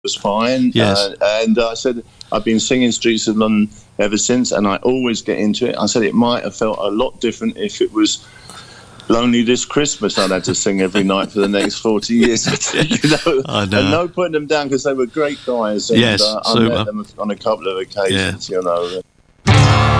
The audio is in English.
was fine. Yes. And I said, I've been singing Streets of London ever since, and I always get into it. I said it might have felt a lot different if it was Lonely This Christmas I'd had to sing every night for the next 40 years. I know. And no putting them down, because they were great guys. And, Yes, I met them on a couple of occasions,